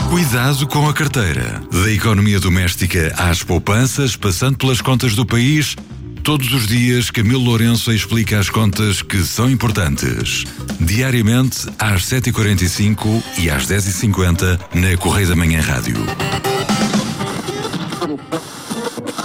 Cuidado com a carteira. Da economia doméstica às poupanças, passando pelas contas do país, todos os dias Camilo Lourenço explica as contas que são importantes. Diariamente às 7h45 e às 10h50 na Correio da Manhã Rádio.